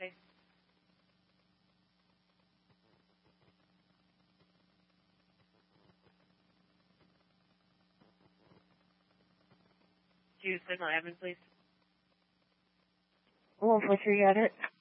emergency. Do you signal Evan, please? 143 got it.